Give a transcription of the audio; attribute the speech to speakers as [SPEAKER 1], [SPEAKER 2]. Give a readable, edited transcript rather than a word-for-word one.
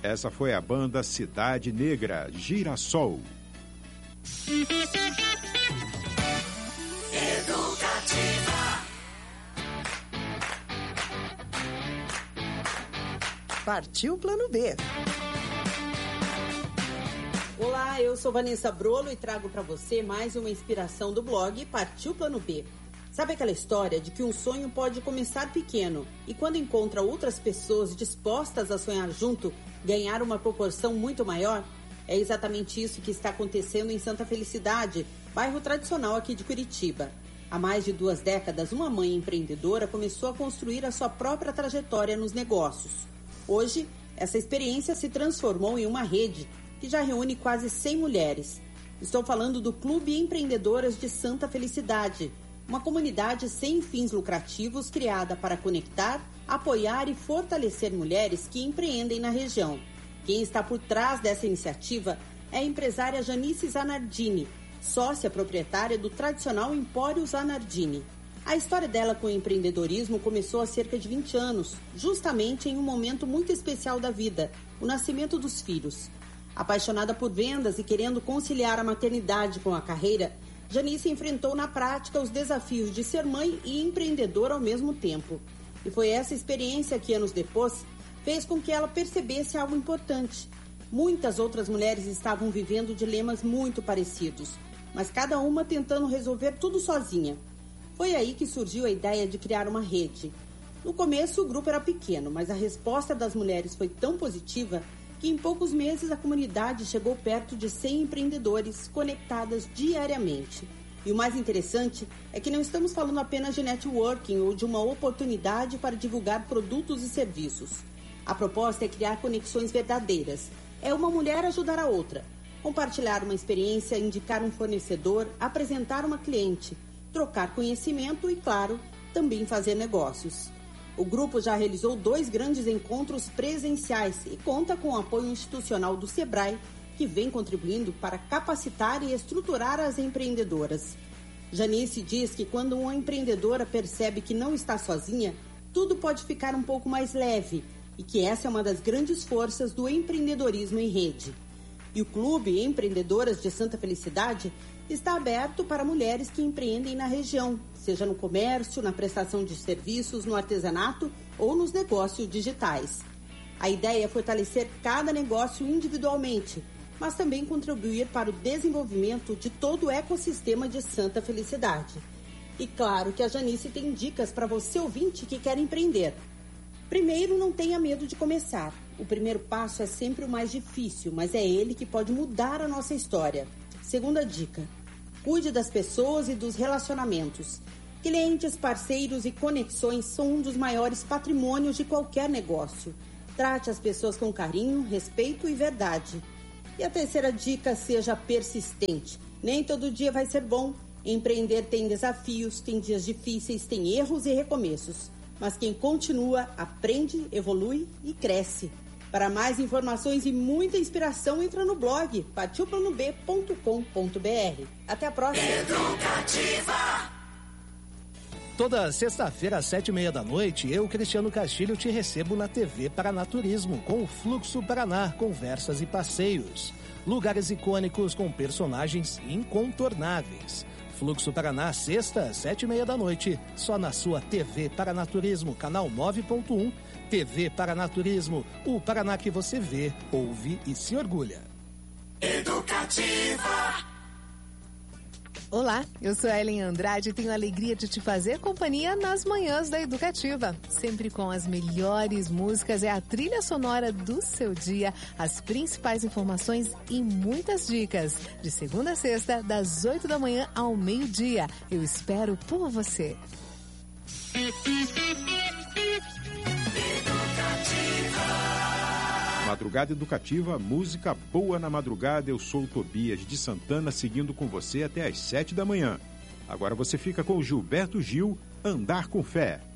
[SPEAKER 1] Essa foi a banda Cidade Negra, Girassol.
[SPEAKER 2] Partiu Plano B.
[SPEAKER 3] Olá, eu sou Vanessa Brolo e trago para você mais uma inspiração do blog Partiu Plano B. Sabe aquela história de que um sonho pode começar pequeno e quando encontra outras pessoas dispostas a sonhar junto, ganhar uma proporção muito maior? É exatamente isso que está acontecendo em Santa Felicidade, bairro tradicional aqui de Curitiba. Há mais de 2 décadas, uma mãe empreendedora começou a construir a sua própria trajetória nos negócios. Hoje, essa experiência se transformou em uma rede que já reúne quase 100 mulheres. Estou falando do Clube Empreendedoras de Santa Felicidade, uma comunidade sem fins lucrativos criada para conectar, apoiar e fortalecer mulheres que empreendem na região. Quem está por trás dessa iniciativa é a empresária Janice Zanardini, sócia proprietária do tradicional Empório Zanardini. A história dela com o empreendedorismo começou há cerca de 20 anos, justamente em um momento muito especial da vida, o nascimento dos filhos. Apaixonada por vendas e querendo conciliar a maternidade com a carreira, Janice enfrentou na prática os desafios de ser mãe e empreendedora ao mesmo tempo. E foi essa experiência que, anos depois, fez com que ela percebesse algo importante. Muitas outras mulheres estavam vivendo dilemas muito parecidos, mas cada uma tentando resolver tudo sozinha. Foi aí que surgiu a ideia de criar uma rede. No começo, o grupo era pequeno, mas a resposta das mulheres foi tão positiva que em poucos meses a comunidade chegou perto de 100 empreendedores conectadas diariamente. E o mais interessante é que não estamos falando apenas de networking ou de uma oportunidade para divulgar produtos e serviços. A proposta é criar conexões verdadeiras. É uma mulher ajudar a outra, compartilhar uma experiência, indicar um fornecedor, apresentar uma cliente, trocar conhecimento e, claro, também fazer negócios. O grupo já realizou 2 grandes encontros presenciais e conta com o apoio institucional do Sebrae, que vem contribuindo para capacitar e estruturar as empreendedoras. Janice diz que quando uma empreendedora percebe que não está sozinha, tudo pode ficar um pouco mais leve e que essa é uma das grandes forças do empreendedorismo em rede. E o Clube Empreendedoras de Santa Felicidade está aberto para mulheres que empreendem na região, seja no comércio, na prestação de serviços, no artesanato ou nos negócios digitais. A ideia é fortalecer cada negócio individualmente, mas também contribuir para o desenvolvimento de todo o ecossistema de Santa Felicidade. E claro que a Janice tem dicas para você ouvinte que quer empreender. Primeiro, não tenha medo de começar. O primeiro passo é sempre o mais difícil, mas é ele que pode mudar a nossa história. Segunda dica: cuide das pessoas e dos relacionamentos. Clientes, parceiros e conexões são um dos maiores patrimônios de qualquer negócio. Trate as pessoas com carinho, respeito e verdade. E a terceira dica: seja persistente. Nem todo dia vai ser bom. Empreender tem desafios, tem dias difíceis, tem erros e recomeços. Mas quem continua, aprende, evolui e cresce. Para mais informações e muita inspiração, entra no blog partilplanob.com.br. Até a próxima.
[SPEAKER 4] Educativa.
[SPEAKER 5] Toda sexta-feira às 7h30 eu, Cristiano Castilho, te recebo na TV Paranaturismo com o Fluxo Paraná, conversas e passeios. Lugares icônicos com personagens incontornáveis. Fluxo Paraná, sexta, 7h30, só na sua TV Paranaturismo, canal 9.1, TV Paranaturismo, o Paraná que você vê, ouve e se orgulha.
[SPEAKER 4] Educativa.
[SPEAKER 6] Olá, eu sou a Ellen Andrade e tenho a alegria de te fazer companhia nas manhãs da Educativa. Sempre com as melhores músicas, é a trilha sonora do seu dia, as principais informações e muitas dicas. De segunda a sexta, das 8 da manhã ao meio-dia. Eu espero por você.
[SPEAKER 1] Madrugada Educativa, música boa na madrugada. Eu sou o Tobias de Santana, seguindo com você até às 7 da manhã. Agora você fica com o Gilberto Gil, Andar com Fé.